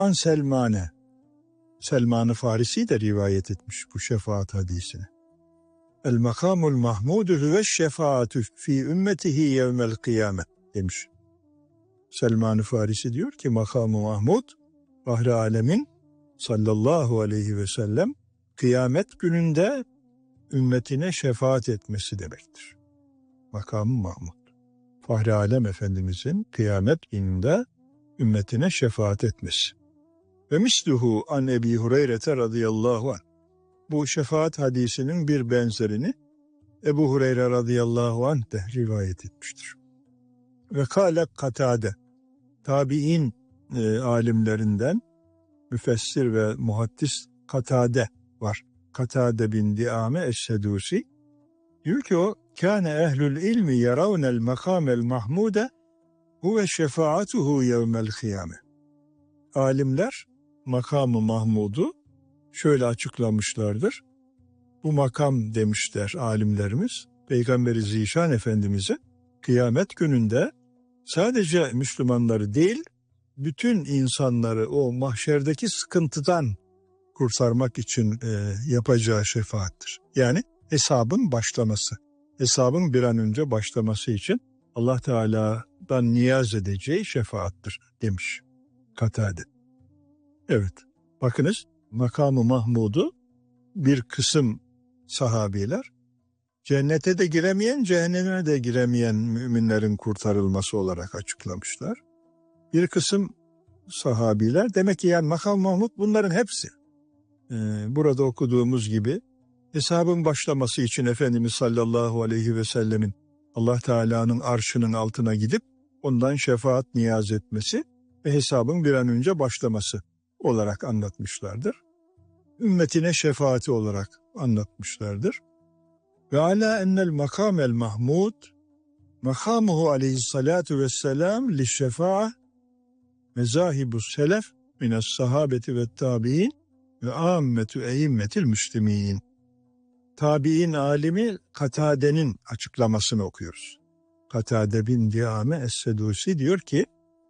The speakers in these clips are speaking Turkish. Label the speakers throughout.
Speaker 1: An Selmane, Selman-ı Farisi de rivayet etmiş bu şefaat hadisini. El makamul mahmudu huve şefaatü fi ümmetihi yevmel kıyame demiş. Selman-ı Farisi diyor ki makam-ı mahmud Fahri Alemin sallallahu aleyhi ve sellem kıyamet gününde ümmetine şefaat etmesi demektir. Makam-ı mahmud. Fahri Alem Efendimizin kıyamet gününde ümmetine şefaat etmesi. Ve misluhu an Ebi Hureyre radıyallahu anh. Bu şefaat hadisinin bir benzerini Ebu Hureyre radıyallahu anh de rivayet etmiştir. Ve kâle Katade, tabi'in alimlerinden müfessir ve muhaddis Katade var. Katade bin Diame Es-Sedusi diyor ki o kâne ehlül ilmi yaravnel makâmel mahmude huve şefaatuhu yevmel kıyame. Alimler makamı Mahmud'u şöyle açıklamışlardır. Bu makam demişler alimlerimiz, Peygamberi Zişan Efendimiz'e kıyamet gününde sadece Müslümanları değil, bütün insanları o mahşerdeki sıkıntıdan kurtarmak için yapacağı şefaattir. Yani hesabın başlaması, hesabın bir an önce başlaması için Allah Teala'dan niyaz edeceği şefaattir demiş Katade. Evet, bakınız makam-ı Mahmud'u bir kısım sahabiler cennete de giremeyen, cehenneme de giremeyen müminlerin kurtarılması olarak açıklamışlar. Bir kısım sahabiler demek ki yani makam-ı Mahmud bunların hepsi. Burada okuduğumuz gibi hesabın başlaması için Efendimiz sallallahu aleyhi ve sellemin Allah Teala'nın arşının altına gidip ondan şefaat niyaz etmesi ve hesabın bir an önce başlaması olarak anlatmışlardır. Ümmetine şefaati olarak anlatmışlardır. Ve ala ennel makamel mahmud makamuhu aleyhissalatu vesselam li şefa'a mezahibus selef minas sahabeti ve tabi'in ve ammetu eimmetil müslimin. Tabi'in alimi Katade'nin açıklamasını okuyoruz. Katade bin Diame Es-Sedusi diyor ki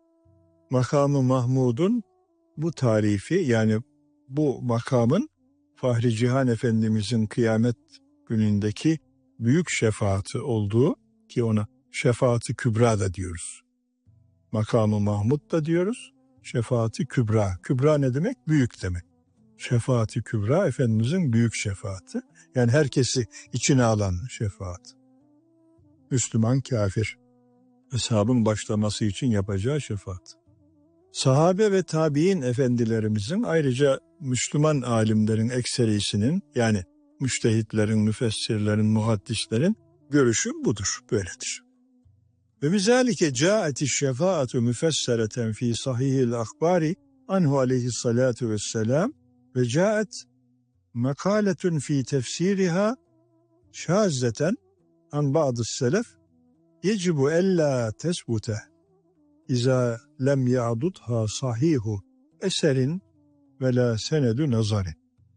Speaker 1: makamı Mahmud'un bu tarifi yani bu makamın Fahri Cihan Efendimizin kıyamet günündeki büyük şefaati olduğu ki ona şefaati kübra da diyoruz. Makamı Mahmud da diyoruz. Şefaati kübra. Kübra ne demek? Büyük demek. Şefaati kübra Efendimizin büyük şefaati. Yani herkesi içine alan şefaat. Müslüman kafir. Hesabın başlaması için yapacağı şefaat. Sahabe ve tabi'in efendilerimizin ayrıca Müslüman alimlerin ekserisinin yani müştehitlerin, müfessirlerin, muhaddislerin görüşü budur, böyledir. Ve bizalike câeti şefaatu müfessereten fi sahihil akbari anhu aleyhissalatu vesselam ve câet makaletun fi tefsiriha şazzeten an ba'd-ı selef yecibu ella tesbute İza lem ya'dudha sahihu eserin ve la senedu nazarin.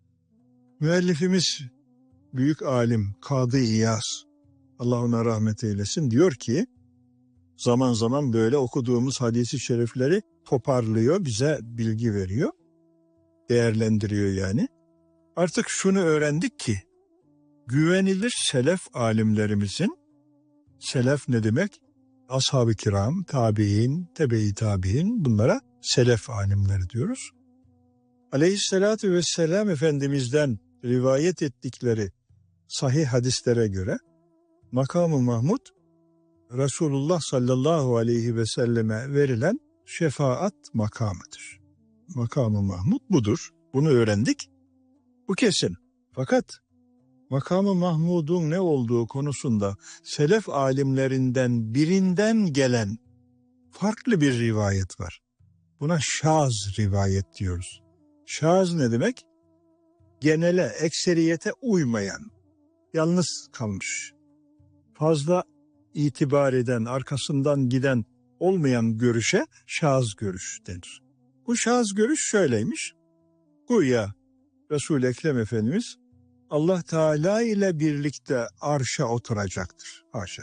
Speaker 1: Müellifimiz büyük alim Kadı İyaz, Allah ona rahmet eylesin, diyor ki zaman zaman böyle okuduğumuz hadis-i şerifleri toparlıyor, bize bilgi veriyor, değerlendiriyor yani. Artık şunu öğrendik ki güvenilir selef alimlerimizin, selef ne demek? Ashab-ı kiram, tabi'in, tebe-i tabi'in, bunlara selef alimleri diyoruz. Aleyhissalatu vesselam Efendimiz'den rivayet ettikleri sahih hadislere göre makam-ı Mahmud Resulullah sallallahu aleyhi ve selleme verilen şefaat makamıdır. Makam-ı Mahmud budur. Bunu öğrendik. Bu kesin. Fakat makam-ı Mahmud'un ne olduğu konusunda selef alimlerinden birinden gelen farklı bir rivayet var. Buna şaz rivayet diyoruz. Şaz ne demek? Genele, ekseriyete uymayan, yalnız kalmış, fazla itibar eden, arkasından giden olmayan görüşe şaz görüş denir. Bu şaz görüş şöyleymiş. Güya Resul-i Ekrem Efendimiz Allah Teala ile birlikte arşa oturacaktır. Haşa.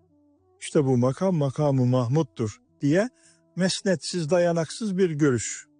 Speaker 1: İşte bu makam makamı Mahmud'dur diye mesnetsiz, dayanaksız bir görüş